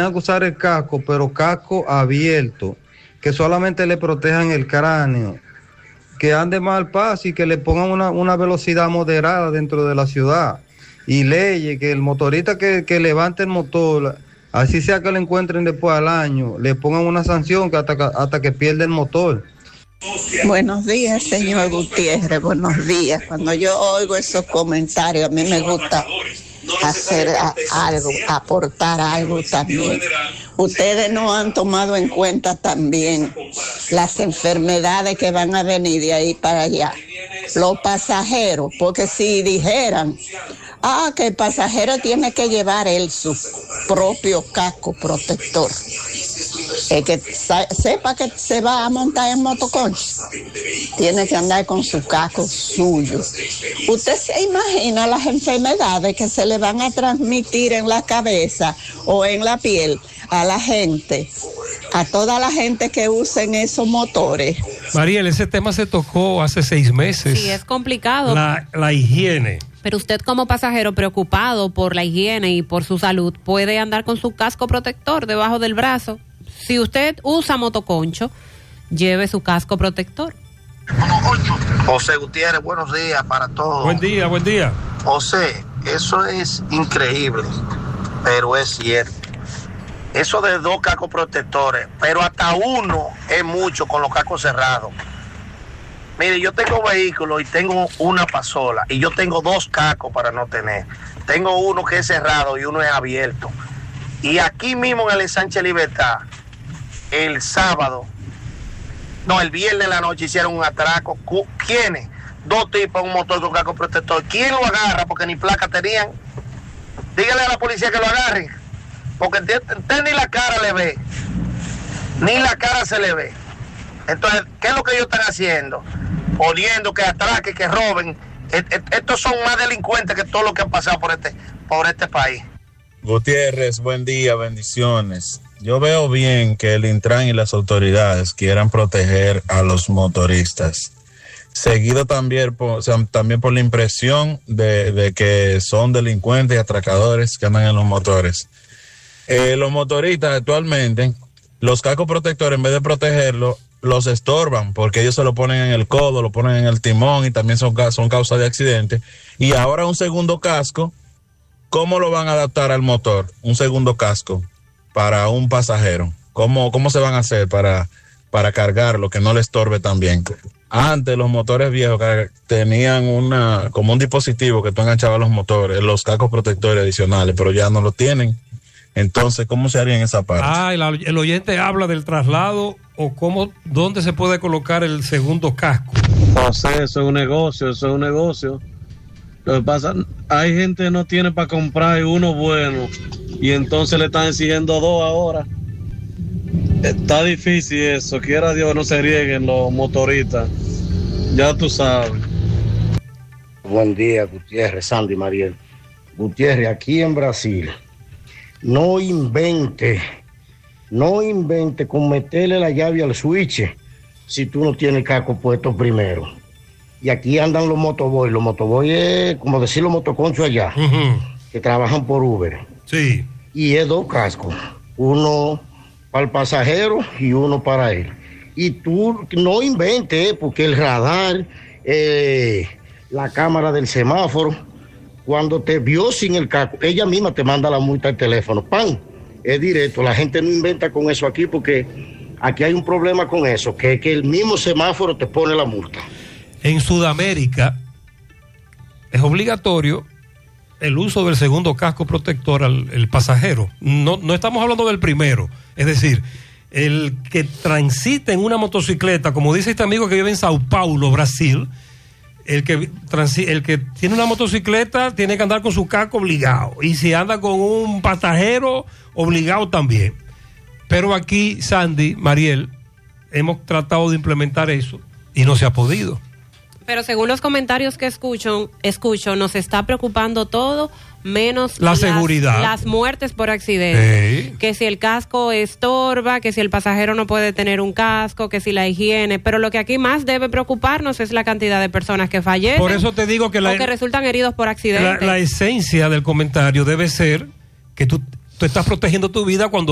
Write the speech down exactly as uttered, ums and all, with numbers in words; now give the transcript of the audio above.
tengan que usar el casco, pero casco abierto, que solamente le protejan el cráneo, que ande mal paso y que le pongan una, una velocidad moderada dentro de la ciudad. Y leyes que el motorista que, que levante el motor, así sea que lo encuentren después al año, le pongan una sanción que hasta, hasta que pierda el motor. Buenos días, señor Gutiérrez, buenos días. Cuando yo oigo esos comentarios, a mí me gusta hacer a, algo, aportar algo también. Ustedes no han tomado en cuenta también las enfermedades que van a venir de ahí para allá. Los pasajeros, porque si dijeran, ah, que el pasajero tiene que llevar él su propio casco protector, el que sa- sepa que se va a montar en motoconcho, tiene que andar con su casco suyo. ¿Usted se imagina las enfermedades que se le van a transmitir en la cabeza o en la piel a la gente, a toda la gente que usen esos motores? Mariel, ese tema se tocó hace seis meses. Sí, es complicado. La, la higiene. Pero usted como pasajero preocupado por la higiene y por su salud puede andar con su casco protector debajo del brazo. Si usted usa motoconcho, lleve su casco protector. José Gutiérrez, buenos días para todos. Buen día, buen día. José, eso es increíble, pero es cierto. Eso de dos cascos protectores, pero hasta uno es mucho con los cascos cerrados. Mire, yo tengo vehículos y tengo una pasola y yo tengo dos cascos para no tener. Tengo uno que es cerrado y uno es abierto. Y aquí mismo en el Sánchez Libertad, el sábado, no, el viernes de la noche hicieron un atraco. ¿Quiénes? Dos tipos en un motor con casco protector. ¿Quién lo agarra? Porque ni placa tenían. Dígale a la policía que lo agarren. Porque usted ni la cara le ve. Ni la cara se le ve. Entonces, ¿qué es lo que ellos están haciendo? Poniendo que atraquen, que roben. Estos son más delincuentes que todo lo que han pasado por este, por este país. Gutiérrez, buen día, bendiciones. Yo veo bien que el Intran y las autoridades quieran proteger a los motoristas. Seguido también por, o sea, también por la impresión de, de que son delincuentes y atracadores que andan en los motores. Eh, los motoristas actualmente, los cascos protectores, en vez de protegerlos, los estorban porque ellos se lo ponen en el codo, lo ponen en el timón y también son, son causa de accidentes. Y ahora un segundo casco, ¿cómo lo van a adaptar al motor? Un segundo casco para un pasajero. ¿Cómo, cómo se van a hacer para, para cargarlo, que no le estorbe también? Antes los motores viejos tenían una como un dispositivo que tú enganchabas los motores, los cascos protectores adicionales, pero ya no lo tienen. Entonces, ¿cómo se haría en esa parte? Ah, el, el oyente habla del traslado o cómo, dónde se puede colocar el segundo casco. José, eso es un negocio, eso es un negocio. Lo que pasa, hay gente que no tiene para comprar uno bueno y entonces le están exigiendo dos ahora. Está difícil eso, quiera Dios no se rieguen los motoristas. Ya tú sabes. Buen día, Gutiérrez, Sandy, Mariel. Gutiérrez, aquí en Brasil, no invente, no invente con meterle la llave al switch si tú no tienes el casco puesto primero. Y aquí andan los motoboys, los motoboys es como decir los motoconchos allá, uh-huh, que trabajan por Uber. Sí. Y es dos cascos, uno para el pasajero y uno para él. Y tú no inventes, porque el radar, eh, la cámara del semáforo, cuando te vio sin el casco, ella misma te manda la multa al teléfono, ¡pam! Es directo, la gente no inventa con eso aquí, porque aquí hay un problema con eso, que, que el mismo semáforo te pone la multa. En Sudamérica es obligatorio el uso del segundo casco protector al el pasajero. No, no estamos hablando del primero. Es decir, el que transita en una motocicleta, como dice este amigo que vive en Sao Paulo, Brasil, el que, transi, el que tiene una motocicleta tiene que andar con su casco obligado. Y si anda con un pasajero, obligado también. Pero aquí, Sandy, Mariel, hemos tratado de implementar eso y no se ha podido. Pero según los comentarios que escucho, escucho nos está preocupando todo, menos la las, seguridad. Las muertes por accidente. Sí. Que si el casco estorba, que si el pasajero no puede tener un casco, que si la higiene. Pero lo que aquí más debe preocuparnos es la cantidad de personas que fallecen. Por eso te digo que la, o que resultan heridos por accidente. La, la esencia del comentario debe ser que tú, tú estás protegiendo tu vida cuando